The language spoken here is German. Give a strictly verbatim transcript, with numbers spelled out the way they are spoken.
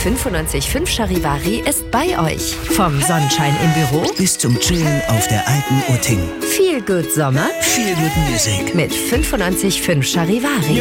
fünfundneunzig Komma fünf Charivari ist bei euch. Vom Sonnenschein im Büro bis zum Chillen auf der alten Utting. Feel Good Sommer. Feel Good Music. Mit fünfundneunzig Komma fünf Charivari.